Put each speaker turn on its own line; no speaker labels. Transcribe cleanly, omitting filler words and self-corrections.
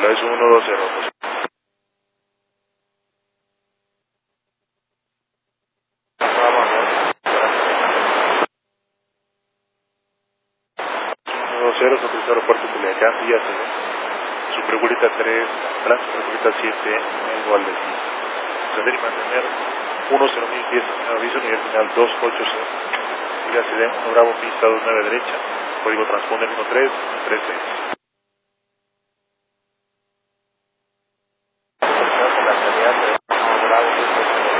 Es 120. Autorizado aeropuerto Culiacán, vía Supergulita 3, Plan Supergulita 7, igual de 10. Proceder y mantener 10010, aviso nivel final 280. Vía CD 1 Bravo, pista 29 derecha, código transponder 1336.